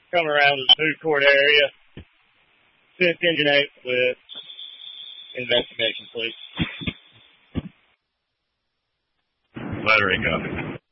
coming around to the food court area. 5th Engine 8 with investigation, please. Lettering copy.